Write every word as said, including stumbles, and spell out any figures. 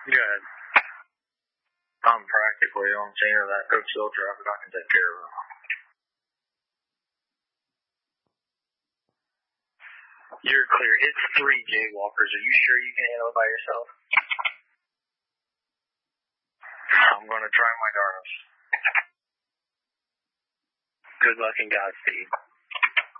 Good. I'm practically on scene of that Coach Hill traffic. I can take care of it. You're clear. It's three jaywalkers. Are you sure you can handle it by yourself? I'm going to try my darndest. Good luck and Godspeed.